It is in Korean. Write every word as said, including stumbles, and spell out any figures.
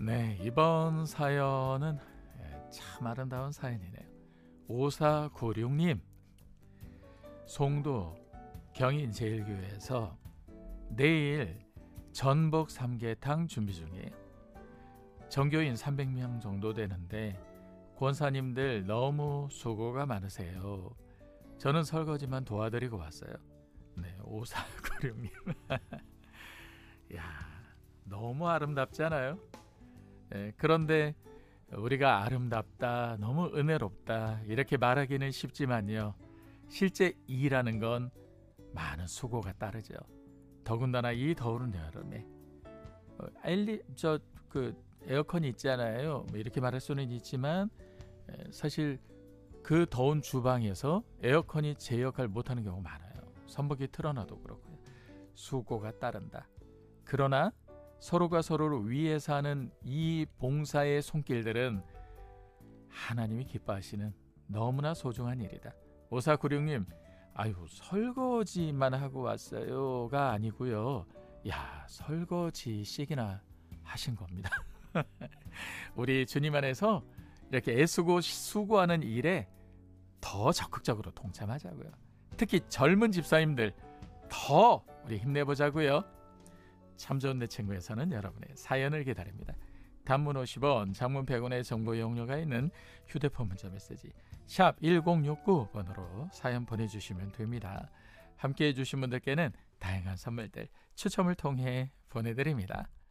네, 이번 사연은 참 아름다운 사연이네요. 오사구육 님, 송도 경인제일교회에서 내일 전복 삼계탕 준비 중이에요. 전교인 삼백 명 정도 되는데 권사님들 너무 수고가 많으세요. 저는 설거지만 도와드리고 왔어요. 네, 오사구육 님. 야, 너무 아름답지 않아요? 네, 그런데 우리가 아름답다, 너무 은혜롭다 이렇게 말하기는 쉽지만요, 실제 일하는 건 많은 수고가 따르죠. 더군다나 이 더운 여름에 어, 엘리 저 그 에어컨이 있잖아요. 뭐 이렇게 말할 수는 있지만 에, 사실 그 더운 주방에서 에어컨이 제 역할 못하는 경우 많아요. 선풍기 틀어놔도 그렇고요. 수고가 따른다. 그러나 서로가 서로를 위해서 하는 이 봉사의 손길들은 하나님이 기뻐하시는 너무나 소중한 일이다. 오사구육 님, 아유 설거지만 하고 왔어요가 아니고요. 야, 설거지씩이나 하신 겁니다. 우리 주님 안에서 이렇게 애쓰고 수고하는 일에 더 적극적으로 동참하자고요. 특히 젊은 집사님들 더 우리 힘내보자고요. 참 좋은 내 친구에서는 여러분의 사연을 기다립니다. 단문 오십 원, 장문 백 원의 정보 이용료가 있는 휴대폰 문자 메시지 샵 일공육구 번으로 사연 보내주시면 됩니다. 함께해 주신 분들께는 다양한 선물들 추첨을 통해 보내드립니다.